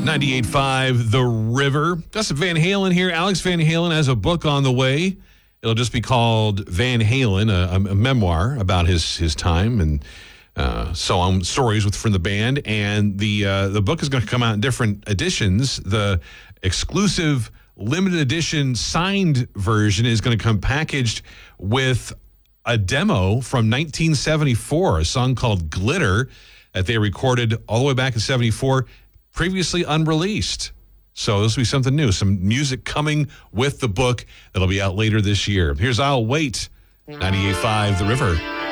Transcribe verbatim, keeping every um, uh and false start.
ninety-eight point five The River. Dustin Van Halen here. Alex Van Halen has a book on the way. It'll just be called Van Halen, a, a memoir about his his time and uh, so on, stories with from the band. And the uh, the book is going to come out in different editions. The exclusive limited edition signed version is going to come packaged with a demo from nineteen seventy-four, a song called Glitter that they recorded all the way back in seventy-four, previously unreleased. So this will be something new, some music coming with the book that'll be out later this year. Here's I'll Wait, ninety-eight point five The River.